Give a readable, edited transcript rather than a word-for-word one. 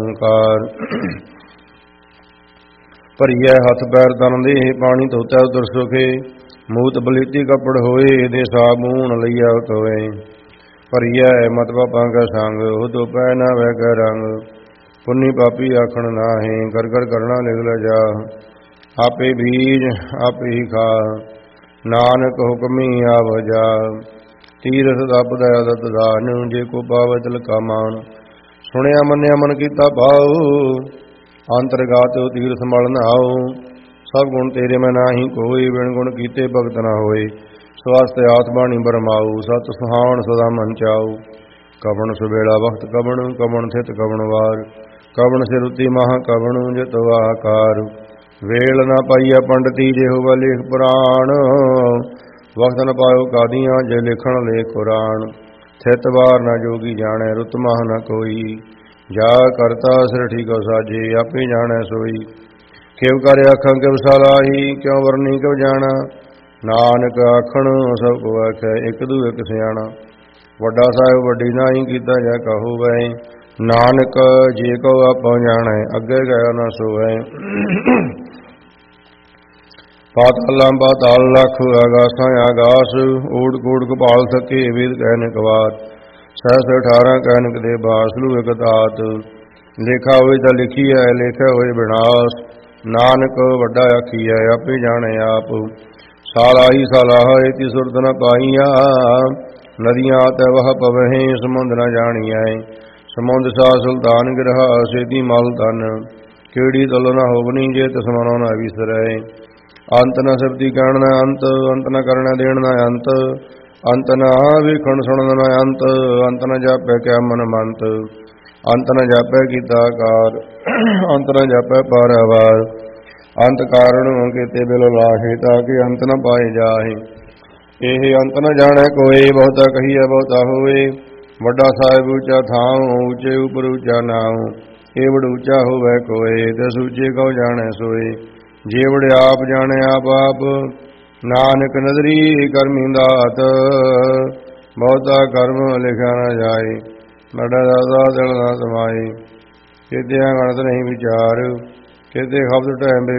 ਅਹੰਕਾਰ। ਭਰੀਐ ਹੱਥ ਪੈਰ ਤਨ ਦੇਹ ਪਾਣੀ ਧੋਤੈ ਉਤਰ ਸੁਖੇ। ਮੂਤ ਬਲੀਤੀ ਕੱਪੜ ਹੋਏ ਦੇ ਸਾਬੂਨ ਲਈਆ ਉਤੋਏ। ਭਰੀਐ ਮਤ ਪਾਪਾਂ ਕੈ ਸੰਗ ਉਹ ਧੋਪੈ ਨਾ ਵਹਿ ਕੈ ਰੰਗ। ਪੁੰਨੀ ਪਾਪੀ ਆਖਣ ਨਾਹੀਂ ਕਰ ਕਰ ਕਰਨਾ ਲਿਖ ਲੈ ਜਾ। ਆਪੇ ਬੀਜ ਆਪੇ ਹੀ ਖਾ ਨਾਨਕ ਹੁਕਮੀ ਆਵ ਜਾ। ਤੀਰਥ ਤਪ ਦਇਆ ਦਤ ਦਾਨ ਜੇ ਕੋ ਪਾਵੈ ਤਿਲ ਕਾ ਮਾਨ। ਸੁਣਿਆ ਮੰਨਿਆ ਮਨ ਕੀਤਾ ਭਾਉ ਅੰਤਰਗਤ ਤੀਰਥ ਮਲ ਨਹਾਉ। ਸਭ ਗੁਣ ਤੇਰੇ ਮੈਂ ਨਾਹੀ ਕੋਈ ਬਿਨ ਗੁਣ ਕੀਤੇ ਭਗਤ ਨਾ ਹੋਏ। ਸਵਾਸਤੇ ਆਤ ਬਾਣੀ ਬਰਮਾਉ ਸਤ ਸੁਹਾਵਣ ਸਦਾ ਮਨ ਚਾਉ। ਕਵਣ ਸੁਵੇਲਾ ਵਖਤ ਕਵਣ ਕਵਣ ਥਿਤ ਕਵਣ ਵਾਰ। ਕਵਣ ਸਿਰ ਉਤੀ ਮਹਾ ਕਵਣ ਜਿਤ ਵਾਕਾਰ। ਵੇਲ ਨਾ ਪਾਈਆ ਪੰਡਤੀ ਜੇ ਹੋਵਾ ਲੇਖ ਪੁਰਾਣ। ਵਖਤ ਨ ਪਾਇਓ ਕਾਦੀਆਂ ਜੇ ਲਿਖਣ ਲੇਖ ਕੁਰਾਨ। ਥਿਤ ਵਾਰ ਨਾ ਜੋਗੀ ਜਾਣੈ ਰੁਤ ਮਹ ਨ ਕੋਈ। ਜਾ ਕਰਤਾ ਸਿਰ ਠੀਕੋ ਸਾਜੇ ਆਪੇ ਜਾਣੈ ਸੋਈ। ਕਿਵ ਕਰ ਆਖਾਂ ਕਿਵ ਸਲਾਹੀ ਕਿਉ ਵਰਨੀ ਕਿਵ ਜਾਣਾ। ਨਾਨਕ ਆਖਣ ਸਭ ਕੋ ਆਖੈ ਇੱਕ ਦੂ ਇੱਕ ਸਿਆਣਾ। ਵੱਡਾ ਸਾਹਿਬ ਵੱਡੀ ਨਾਹੀ ਕੀਤਾ ਜਾ ਕਹੋ ਵੈ। ਨਾਨਕ ਜੇ ਕਉ ਆਪੋ ਜਾਣੈ ਅੱਗੇ ਗਿਆ ਨਾ ਸੋਵੈ। ਪਾਤਾਲਾਂ ਪਾਤਾਲ ਲਖ ਆਗਾਸਾਂ ਆਗਾਸ। ਊੜ ਕੂੜ ਕਪਾਲ ਥਕੇ ਵੇਦ ਕਹਿ ਨਿਕਵਾਤ। ਸਹਸ 18 ਕਹਿਨਕ ਦੇ ਬਾਸ ਲੂ ਇਕ ਦਾਤ। ਲੇਖਾ ਹੋਏ ਤਾਂ ਲਿਖੀਐ ਲੇਖਿਆ ਹੋਏ ਵਿਨਾਸ਼। ਨਾਨਕ ਵੱਡਾ ਆਖੀਐ ਆਪੇ ਜਾਣੈ ਆਪ। ਸਾਲਾਹੀ ਸਲਾਹ ਏਤੀ ਸੁਰਤ ਨ ਪਾਈਆ। ਨਦੀਆਂ ਤੈ ਵਹ ਪਵਹਿ ਸਮੁੰਦ ਨ ਜਾਣੀਐ। ਸਮੁੰਦ ਸਾ ਸੁਲਤਾਨ ਗਿਰਹਾ ਸੇਤੀ ਮਲ ਤਨ। ਕਿਹੜੀ ਤਲ ਨ ਹੋਵਨੀ ਜੇ ਤਿਸ ਮਨੋ ਨ ਵਿਸਰੈ। ਅੰਤ ਨ ਸ਼ਬਦੀ ਕਹਿਣ ਨ ਅੰਤ ਅੰਤ ਨ ਕਰਣ ਦੇਣ ਨ ਅੰਤ। ਅੰਤ ਨ ਵੇਖਣ ਸੁਣਨ ਨ ਅੰਤ। ਅੰਤ ਨ ਜਾਪੈ ਕਿਆ ਮਨ ਮੰਤ। ਅੰਤ ਨ ਜਾਪੈ ਕੀਤਾ ਕਾਰ। ਅੰਤ ਨ ਜਾਪੈ ਪਾਰਾਵਾਰ। ਅੰਤ ਕਾਰਣ ਕੀਤੇ ਬਿਲ ਲਾਹੇ ਤਾਂ ਕਿ ਅੰਤ ਨ ਪਾਏ ਜਾਹੇ। ਇਹ ਅੰਤ ਨ ਜਾਣੈ ਕੋਈ ਬਹੁਤਾ ਕਹੀਐ ਬਹੁਤਾ ਹੋਏ। ਵੱਡਾ ਸਾਹਿਬ ਉੱਚਾ ਥਾਉ ਉੱਚੇ ਉਪਰ ਉੱਚਾ ਨਾਉ। ਏਵੜ ਉੱਚਾ ਹੋਵੈ ਕੋਏ ਤਿਸ ਉੱਚੇ ਕਉ ਜਾਣੈ ਸੋਏ। ਜੇਵੜ ਆਪ ਜਾਣੈ ਆਪ ਆਪ ਨਾਨਕ ਨਦਰੀ ਕਰਮੀ ਦਾਤ। ਬਹੁਤਾ ਕਰਮ ਲਿਖਿਆ ਨਾ ਜਾਏ ਬੜਾ ਦਾਦਾ ਦਿਲ ਨਾ ਸਮਾਏ। ਕਿਤੇ ਗਣਤ ਨਹੀਂ ਵਿਚਾਰ ਕਿਤੇ ਖਬਦ ਟੈਮ